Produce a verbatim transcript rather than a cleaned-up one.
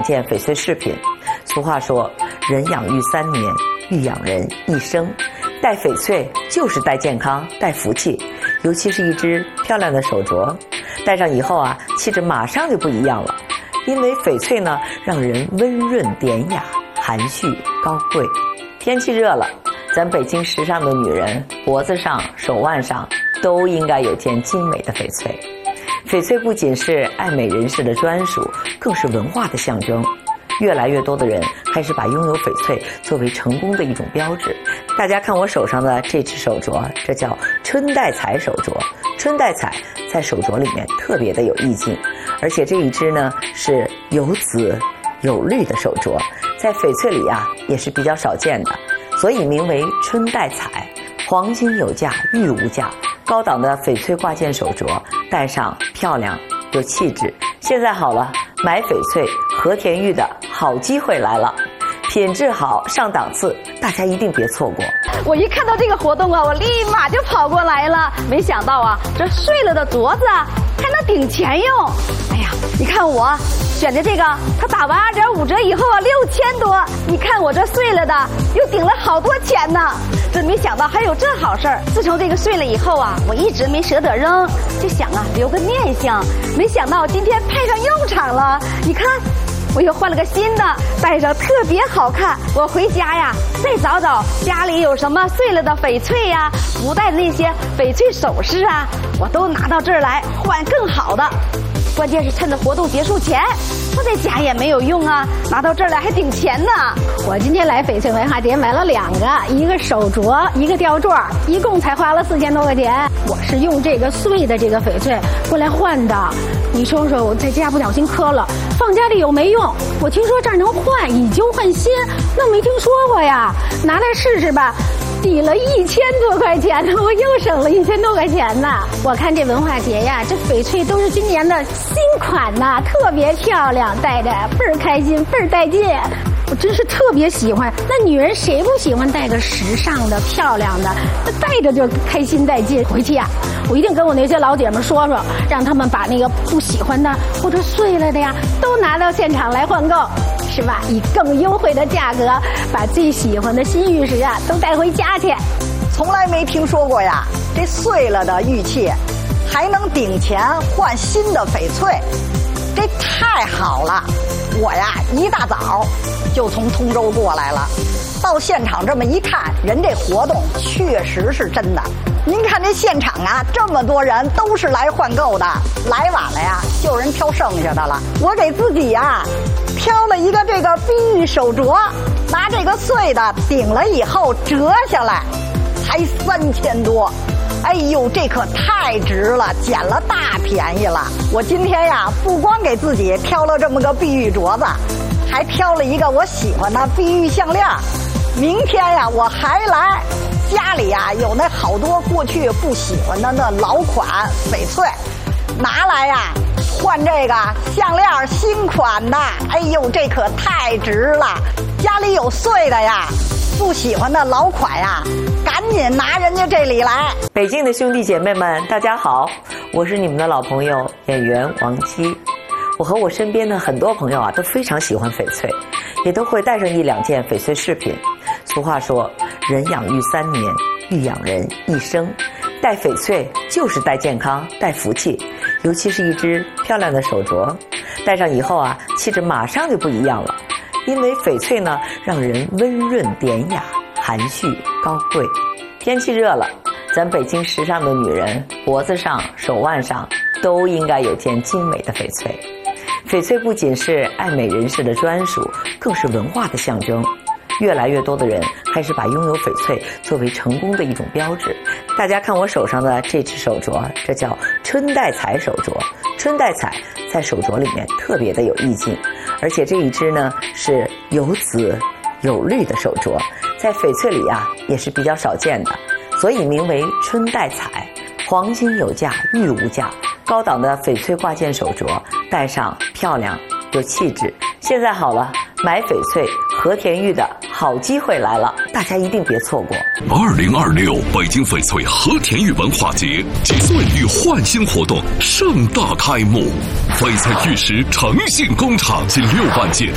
件翡翠饰品。俗话说，人养玉三年，玉养人一生。戴翡翠就是戴健康、戴福气，尤其是一只漂亮的手镯，戴上以后啊，气质马上就不一样了。因为翡翠呢，让人温润典雅、含蓄高贵。天气热了，咱北京时尚的女人脖子上、手腕上都应该有件精美的翡翠。翡翠不仅是爱美人士的专属，更是文化的象征。越来越多的人开始把拥有翡翠作为成功的一种标志。大家看我手上的这只手镯，这叫春带彩手镯。春带彩在手镯里面特别的有意境，而且这一只呢是有紫有绿的手镯，在翡翠里啊也是比较少见的，所以名为春带彩。黄金有价，玉无价，高档的翡翠挂件手镯，戴上漂亮有气质。现在好了，买翡翠和田玉的好机会来了，品质好上档次，大家一定别错过。 我一看到这个活动啊，我立马就跑过来了。没想到啊，这碎了的镯子啊还能顶钱用。哎呀，你看我选的这个，它打完二点五折以后啊，六千多。你看我这碎了的，又顶了好多钱呢。真没想到还有这好事儿。自从这个碎了以后啊，我一直没舍得扔，就想啊留个念想。没想到今天派上用场了。你看，我又换了个新的，戴上特别好看。我回家呀，再找找家里有什么碎了的翡翠呀，不戴的那些翡翠首饰啊，我都拿到这儿来换更好的。关键是趁着活动结束前，我在家也没有用啊，拿到这儿来还顶钱呢。 我今天来翡翠文化节买了两个，一个手镯，一个吊坠，一共才花了四千多块钱。我是用这个碎的这个翡翠过来换的。你说说，我在家不小心磕了，放家里又没用。我听说这儿能换，以旧换新，那没听说过呀，拿来试试吧。抵了一千多块钱呢，我又省了一千多块钱呢。我看这文化节呀，这翡翠都是今年的新款呐，特别漂亮，戴着倍儿开心，倍儿带劲。我真是特别喜欢。那女人谁不喜欢戴个时尚的、漂亮的？那戴着就开心带劲。回去呀，我一定跟我那些老姐们说说，让他们把那个不喜欢的或者碎了的呀，都拿到现场来换购。是吧？以更优惠的价格，把最喜欢的新玉石啊都带回家去。 从来没听说过呀，这碎了的玉器还能顶钱换新的翡翠，这太好了！我呀一大早就从通州过来了，到现场这么一看，人这活动确实是真的。您看这现场啊，这么多人都是来换购的，来晚了呀，就有人挑剩下的了。我给自己呀挑了一个这个碧玉手镯，拿这个碎的顶了以后折下来，才三千多。哎呦，这可太值了，捡了大便宜了。我今天呀，不光给自己挑了这么个碧玉镯子，还挑了一个我喜欢的碧玉项链。明天呀，我还来。家里呀有那好多过去不喜欢的那老款翡翠，拿来呀换这个项链新款的。哎呦，这可太值了！家里有碎的呀，不喜欢的老款呀，赶紧拿人家这里来。 北京的兄弟姐妹们，大家好，我是你们的老朋友演员王姬。我和我身边的很多朋友啊，都非常喜欢翡翠，也都会带上一两件翡翠饰品。俗话说，人养玉三年，玉养人一生。戴翡翠就是戴健康、戴福气，尤其是一只漂亮的手镯，戴上以后啊，气质马上就不一样了。因为翡翠呢，让人温润典雅、含蓄高贵。天气热了，咱北京时尚的女人脖子上、手腕上都应该有件精美的翡翠。翡翠不仅是爱美人士的专属，更是文化的象征。越来越多的人开始把拥有翡翠作为成功的一种标志。大家看我手上的这只手镯，这叫春带彩手镯。春带彩在手镯里面特别的有意境，而且这一只呢是有紫有绿的手镯，在翡翠里啊也是比较少见的，所以名为春带彩。黄金有价，玉无价，高档的翡翠挂件手镯，戴上漂亮有气质。现在好了，买翡翠和田玉的好机会来了，大家一定别错过。 二零二六北京翡翠和田玉文化节及岁玉换新活动盛大开幕，翡翠玉石诚信工厂近六万件，